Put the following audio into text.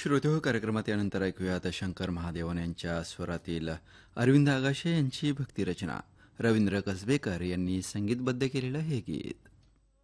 श्रोते हो, कार्यक्रमात यानंतर ऐकूया आता शंकर महादेवन यांच्या स्वरातील अरविंद आगाशे यांची भक्तिरचना. रवींद्र कसबेकर यांनी संगीतबद्ध केलेलं हे गीत.